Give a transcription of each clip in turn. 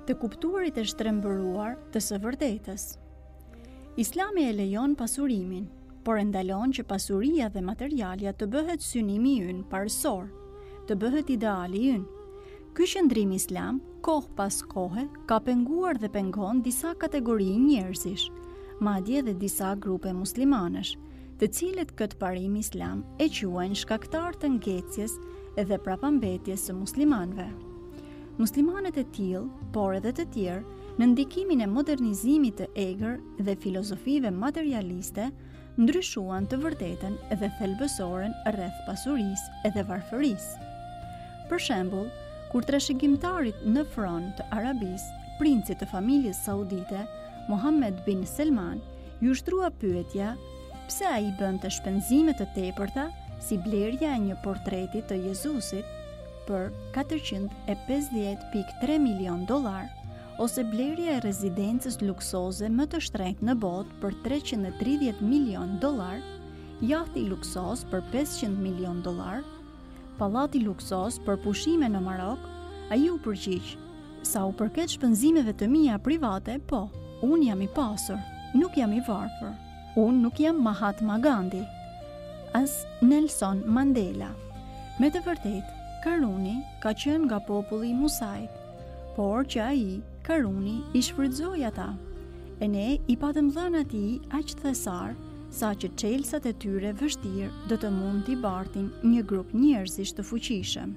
të kuptuarit e shtrembëruar të së vërtetës. Islami e lejon pasurimin, por e ndalon që pasuria dhe materialja të bëhet synimi ynë parësor, të bëhet ideali ynë. Ky qëndrim islam, kohë pas kohe, ka penguar dhe pengon disa kategori njerëzish, madje dhe disa grupe muslimanësh, të cilët këtë parim islam e quajnë shkaktar të ngecjes edhe prapambetjes së muslimanëve. Muslimanët e tillë, por edhe të tjerë, në ndikimin e modernizimit të egër dhe filozofive materialiste, ndryshuan të vërtetën dhe thelbësoren rreth pasurisë edhe varfërisë. Për shembull, kur trashëgimtarit në front të Arabisë, princit të familjes saudite, Mohammed bin Selman, ju shtrua pyetja pse ai bënte shpenzime të tepërta si blerja e një portreti të Jezusit për $450.3 milion, ose blerja e rezidencës luksoze më të shtrenjtë në botë për $330 milion, jahti luksoz për $500 milion, pallati luksoz për pushime në Marok. Ai u përgjigj: sa u përket shpenzimeve të mia private, po, unë jam i pasur, nuk jam i varfër. Unë nuk jam Mahatma Gandhi, as Nelson Mandela. Me të vërtetë, Karuni ka qenë nga populli i Musait, por që ai, Karuni, i shfrytëzoi ata. E ne i patëm dhënë atij aq thesar sa që çelësat e tyre vështirë do të mund t'i bartin një grup njerëzish të fuqishëm.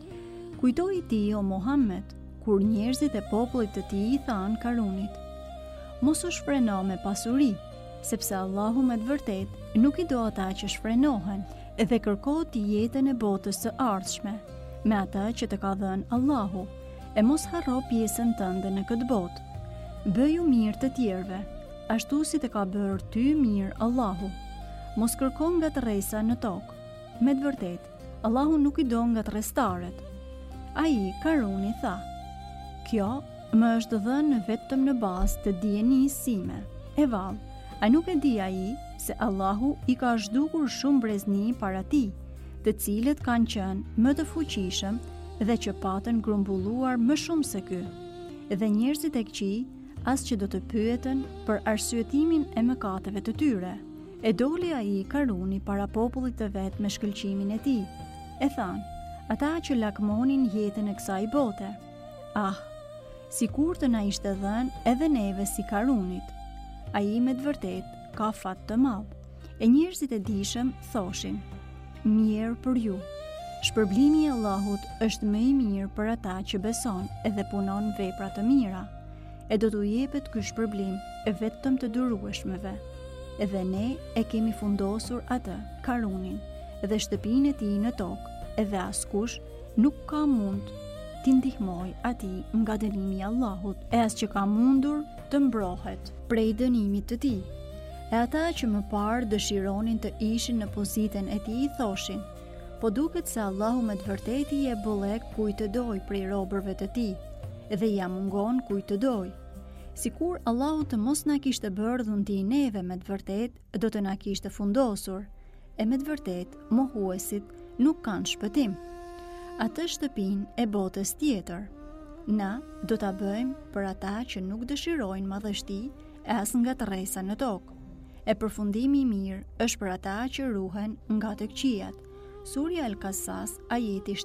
Kujtoi ti, o Muhammed, kur njerëzit e popullit të tij i thanë Karunit: mos u shfreno me pasuri, sepse Allahu me të vërtet nuk i do ata që shfrenohen, edhe kërko ti jetën e botës së ardhshme, me ata që të ka dhënë Allahu, e mos harro pjesën tënde në këtë botë. Bëju mirë të tjerëve, ashtu si të ka bërë ty mirë Allahu. Mos kërko nga tërresa në tokë. Me të vërtet, Allahu nuk i do nga tërrestaret. Ai, Karuni, tha: kjo më është dhënë vetëm në bazë të dijenisë sime. E vallë, a nuk e di ai se Allahu i ka zhdukur shumë brezni para tij, të cilët kanë qenë më të fuqishëm dhe që patën grumbulluar më shumë se ky. Dhe njerëzit e këqij as që do të pyeten për arsyetimin e mëkateve të tyre. E doli ai, Karuni, para popullit të vet me shkëlqimin e tij. E thanë: ata që lakmonin jetën e kësaj bote. Ah, sikur të na ishte dhënë edhe neve si Karunit. Ai me të vërtet ka fat të madh. E njerëzit e dijshëm thoshin: mirë për ju. Shpërblimi i Allahut është më i mirë për ata që beson edhe punon vepra të mira. E do t'u jepet ky shpërblim vetëm të durueshmëve. Edhe ne e kemi fundosur atë, Karunin, dhe shtëpinë e tij në tokë, edhe askush nuk ka mund t'i ndihmoj atij nga dënimi i Allahut, e as që ka mundur të mbrohet prej dënimit të tij. E ata që më parë dëshironin të ishin në pozitën e tij thoshin: po duket se Allahu me të vërtetë i e bollek kujt të doj prej robërve të tij, dhe ja mungon kujt të doj. Sikur Allahu të mos na kishte bërë dhunti neve, me të vërtetë do të na kishte fundosur, e me të vërtetë mohuesit nuk kanë shpëtim. Atë shtëpinë e botës tjetër, na do ta bëjmë për ata që nuk dëshirojnë madhështi e as nga tërresa në tokë. E përfundimi i mirë është për ata që ruhen nga të këqijat. Surja El-Qasas, ajeti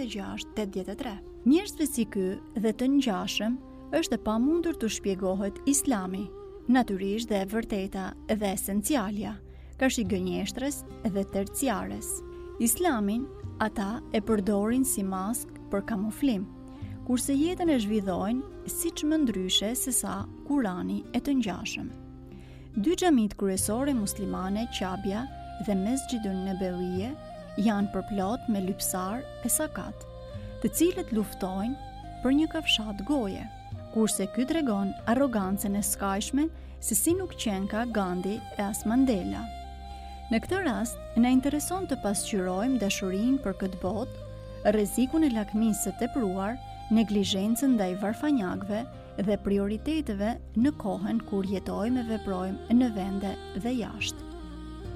76-83. Njerëzve si ky dhe të ngjashëm është e pamundur të shpjegohet Islami, natyrisht dhe e vërteta dhe esencialja, kashi gënjeshtrës dhe terciares. Islamin ata e përdorin si mask për kamuflim, kurse jetën e zhvidhojnë siç më ndryshe se sa Kurani e të ngjashëm. Dy xhamit kryesore muslimane, Qabja dhe Mesjidun Nebawije, janë përplot me lypsar e sakat, të cilët luftojnë për një kafshat goje, kurse ky tregon arrogancën e skajshme se si nuk qenë ka Gandhi e as Mandela. Në këtë rast, na intereson të pasqyrojmë dashurinë për këtë botë, rrezikun e lakmisë së tepruar, neglizhencën ndaj varfanjakëve dhe prioriteteve në kohën kur jetojmë e veprojmë në vende dhe jashtë.